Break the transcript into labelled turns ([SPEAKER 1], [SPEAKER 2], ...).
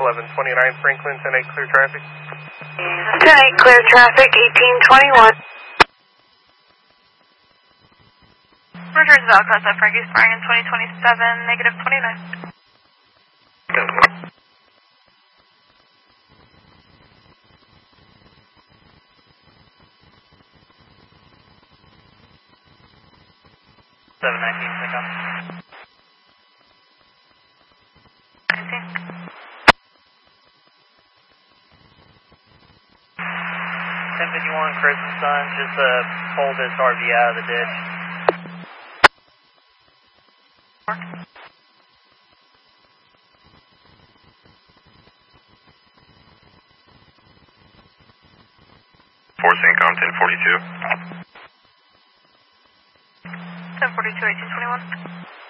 [SPEAKER 1] 1129 Franklin, 10-8 clear traffic.
[SPEAKER 2] 10-8 clear traffic, 1821.
[SPEAKER 3] Roger, is Valcross at Frankie's Brian, 2027, negative 29.
[SPEAKER 1] Good.
[SPEAKER 4] 719, pick up.
[SPEAKER 3] 19.
[SPEAKER 4] 1051, Chris and Son, just pull this RV out of the ditch.
[SPEAKER 5] Force income 1042.
[SPEAKER 3] 1042, 1821.